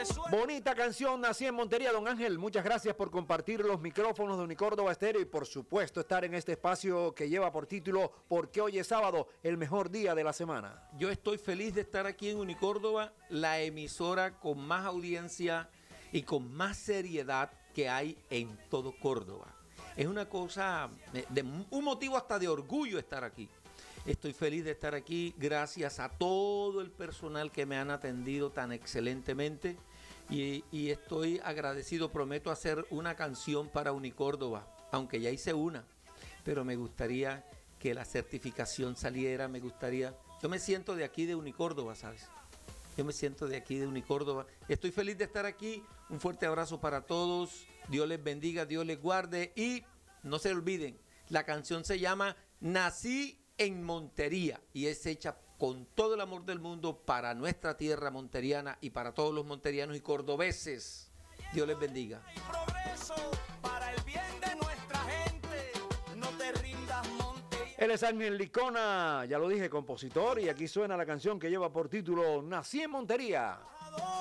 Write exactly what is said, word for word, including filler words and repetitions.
Bonita canción, nací en Montería, don Ángel. Muchas gracias por compartir los micrófonos de Unicórdoba Estéreo y por supuesto estar en este espacio que lleva por título ¿Por qué hoy es sábado? El mejor día de la semana. Yo estoy feliz de estar aquí en Unicórdoba, la emisora con más audiencia y con más seriedad que hay en todo Córdoba. Es una cosa, de, un motivo hasta de orgullo estar aquí. Estoy feliz de estar aquí gracias a todo el personal que me han atendido tan excelentemente y, y estoy agradecido. Prometo hacer una canción para Unicórdoba, aunque ya hice una, pero me gustaría que la certificación saliera, me gustaría... Yo me siento de aquí de Unicórdoba, ¿sabes? Yo me siento de aquí de Unicórdoba. Estoy feliz de estar aquí. Un fuerte abrazo para todos. Dios les bendiga, Dios les guarde y no se olviden, la canción se llama Nací en Montería y es hecha con todo el amor del mundo para nuestra tierra monteriana y para todos los monterianos y cordobeses. Dios les bendiga. Él es Ángel Licona, ya lo dije, compositor, y aquí suena la canción que lleva por título Nací en Montería.